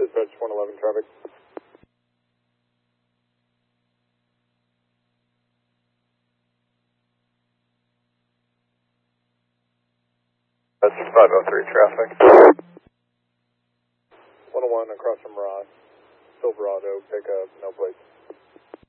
Dispatch 111 traffic. That's 503 traffic. 101 across from Ross. Silverado, pickup, no place.